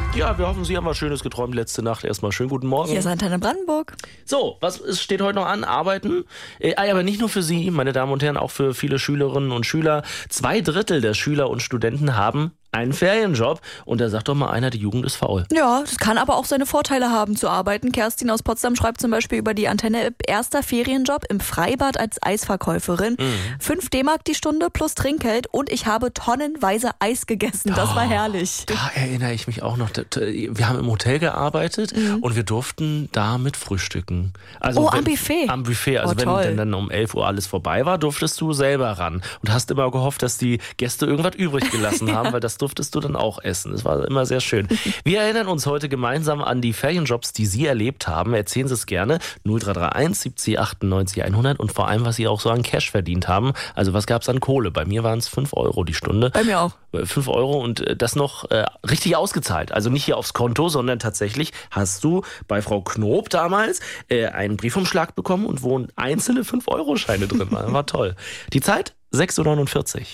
Ja, wir hoffen, Sie haben was Schönes geträumt letzte Nacht. Erstmal schönen guten Morgen. Hier ist Antenne Brandenburg. So, was steht heute noch an? Arbeiten? Aber nicht nur für Sie, meine Damen und Herren, auch für viele Schülerinnen und Schüler. 2/3 der Schüler und Studenten haben einen Ferienjob. Und da sagt doch mal einer, die Jugend ist faul. Ja, das kann aber auch seine Vorteile haben zu arbeiten. Kerstin aus Potsdam schreibt zum Beispiel über die Antenne: erster Ferienjob im Freibad als Eisverkäuferin. 5 D-Mark die Stunde plus Trinkgeld und ich habe tonnenweise Eis gegessen. Das war herrlich. Da erinnere ich mich auch noch. Wir haben im Hotel gearbeitet und wir durften da mit frühstücken. Also am Buffet? Am Buffet. Also wenn dann um 11 Uhr alles vorbei war, durftest du selber ran. Und hast immer gehofft, dass die Gäste irgendwas übrig gelassen haben, weil das durftest du dann auch essen. Das war immer sehr schön. Wir erinnern uns heute gemeinsam an die Ferienjobs, die Sie erlebt haben. Erzählen Sie es gerne. 0331 70 98 100 und vor allem, was Sie auch so an Cash verdient haben. Also was gab es an Kohle? Bei mir waren es 5 Euro die Stunde. Bei mir auch. 5 Euro und das noch richtig ausgezahlt. Also nicht hier aufs Konto, sondern tatsächlich hast du bei Frau Knob damals einen Briefumschlag bekommen und wo einzelne 5-Euro-Scheine drin waren. War toll. Die Zeit? 6:49 Uhr.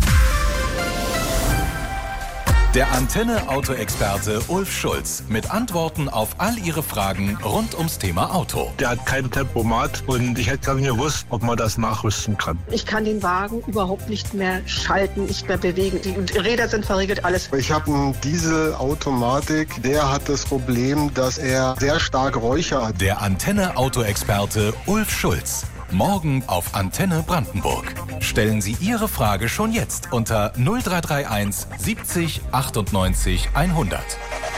Der Antenne-Auto-Experte Ulf Schulz mit Antworten auf all Ihre Fragen rund ums Thema Auto. Der hat kein Tempomat und ich hätte gar nicht gewusst, ob man das nachrüsten kann. Ich kann den Wagen überhaupt nicht mehr schalten, nicht mehr bewegen. Die Räder sind verriegelt, alles. Ich habe einen Dieselautomatik, der hat das Problem, dass er sehr stark Räucher hat. Der Antenne-Auto-Experte Ulf Schulz. Morgen auf Antenne Brandenburg. Stellen Sie Ihre Frage schon jetzt unter 0331 70 98 100.